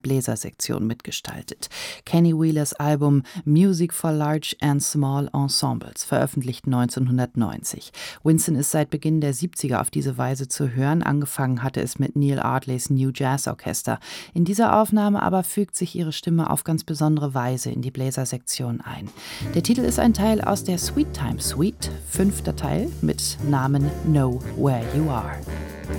Bläsersektion mitgestaltet. Kenny Wheelers Album Music for Large and Small Ensembles, veröffentlicht 1990. Winston ist seit Beginn der 70er auf diese Weise zu hören. Angefangen hatte es mit Neil Ardleys New Jazz Orchester. In dieser Aufnahme aber fügt sich ihre Stimme auf ganz besondere Weise in die Bläsersektion ein. Der Titel ist ein Teil aus der Sweet Time Suite, 5. Teil mit Namen Know Where You Are.